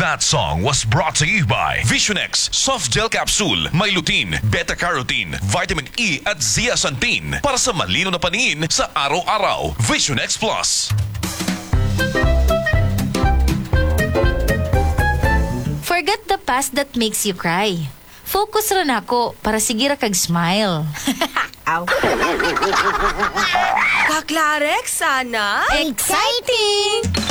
That song was brought to you by Visionex Soft Gel Capsule. May lutein, beta-carotene, vitamin E at zeaxanthin para sa malino na paningin sa araw-araw. Visionex Plus. Forget the past that makes you cry. Focus rin ako para sige ra kag smile. Aw. Kaklarek, sana? Exciting!